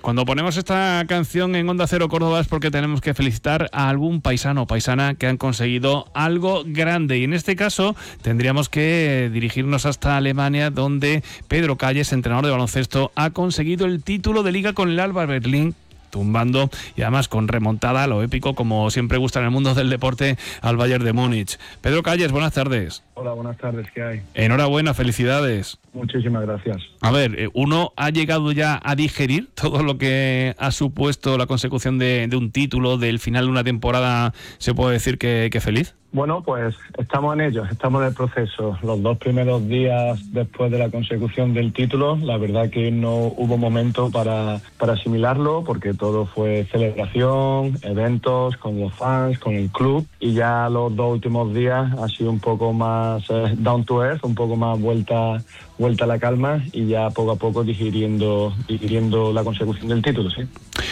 Cuando ponemos esta canción en Onda Cero Córdoba es porque tenemos que felicitar a algún paisano o paisana que han conseguido algo grande. Y en este caso tendríamos que dirigirnos hasta Alemania, donde Pedro Calles, entrenador de baloncesto, ha conseguido el título de liga con el Alba Berlín, tumbando y además con remontada, lo épico, como siempre gusta en el mundo del deporte, al Bayern de Múnich. Pedro Calles, buenas tardes. Hola, buenas tardes, ¿qué hay? Enhorabuena, felicidades. Muchísimas gracias. A ver, ¿uno ha llegado ya a digerir todo lo que ha supuesto la consecución de un título, del final de una temporada, se puede decir que feliz? Bueno, pues estamos en ello, estamos en el proceso. Los 2 primeros días después de la consecución del título, la verdad que no hubo momento para asimilarlo, porque todo fue celebración, eventos con los fans, con el club, y ya los 2 últimos días ha sido un poco más down to earth, un poco más vuelta a la calma, y ya poco a poco digiriendo la consecución del título, sí.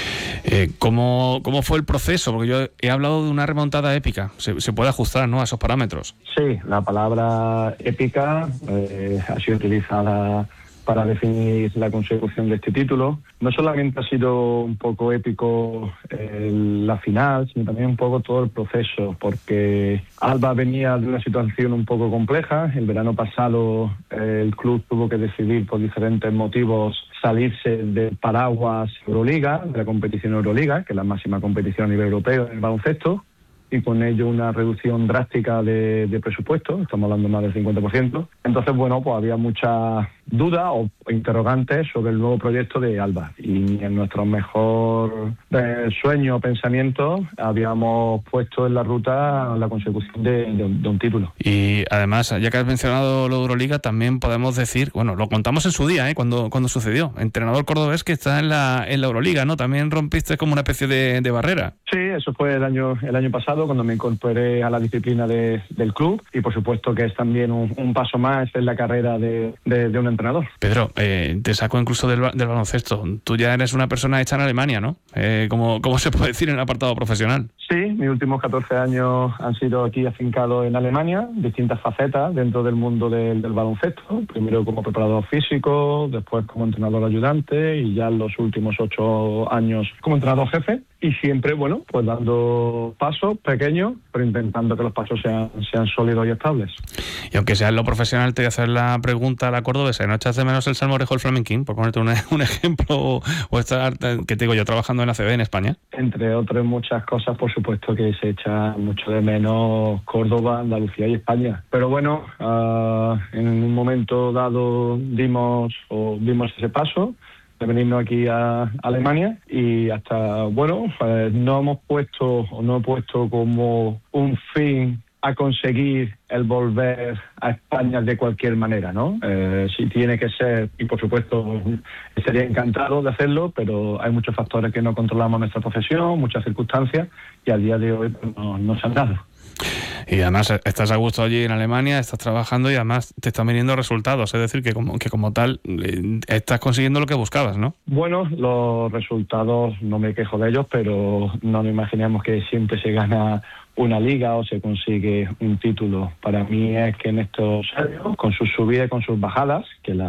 ¿Cómo fue el proceso? Porque yo he hablado de una remontada épica. Se puede ajustar, ¿no?, a esos parámetros. Sí, la palabra épica ha sido utilizada para definir la consecución de este título. No solamente ha sido un poco épico la final, sino también un poco todo el proceso, porque Alba venía de una situación un poco compleja. El verano pasado el club tuvo que decidir por diferentes motivos salirse del paraguas Euroliga, de la competición Euroliga, que es la máxima competición a nivel europeo en el baloncesto, y con ello una reducción drástica de presupuesto, estamos hablando más del 50%. Entonces, bueno, pues había muchas dudas o interrogantes sobre el nuevo proyecto de Alba, y en nuestro mejor sueño o pensamiento habíamos puesto en la ruta la consecución de un título. Y además, ya que has mencionado la Euroliga, también podemos decir, bueno, lo contamos en su día, cuando sucedió, entrenador cordobés que está en la Euroliga, ¿no? También rompiste como una especie de barrera. Sí, eso fue el año pasado, cuando me incorporé a la disciplina del club, y por supuesto que es también un paso más en la carrera de un entrenador. Pedro, te saco incluso del baloncesto. Tú ya eres una persona hecha en Alemania, ¿no? ¿Cómo se puede decir en el apartado profesional? Sí, mis últimos 14 años han sido aquí afincados en Alemania, distintas facetas dentro del mundo del baloncesto. Primero como preparador físico, después como entrenador ayudante, y ya en los últimos 8 años como entrenador jefe. Y siempre, bueno, pues dando pasos pequeños, pero intentando que los pasos sean sólidos y estables. Y aunque sea en lo profesional, te voy a hacer la pregunta a la cordobesa. ¿No echas de menos el salmorejo del flamenquín, por ponerte un ejemplo, o estar, que te digo yo, trabajando en ACB en España? Entre otras muchas cosas, por supuesto que se echa mucho de menos Córdoba, Andalucía y España. Pero bueno, en un momento dado dimos ese paso de venirnos aquí a Alemania, y hasta, bueno, no he puesto como un fin a conseguir el volver a España de cualquier manera, ¿no? Si tiene que ser, y por supuesto estaría encantado de hacerlo, pero hay muchos factores que no controlamos en nuestra profesión, muchas circunstancias, y al día de hoy pues, no se han dado. Y además estás a gusto allí en Alemania, estás trabajando y además te están viniendo resultados, es decir, que como tal estás consiguiendo lo que buscabas, ¿no? Bueno, los resultados no me quejo de ellos, pero no nos imaginamos que siempre se gana una liga o se consigue un título. Para mí es que en estos años, con sus subidas y con sus bajadas, que la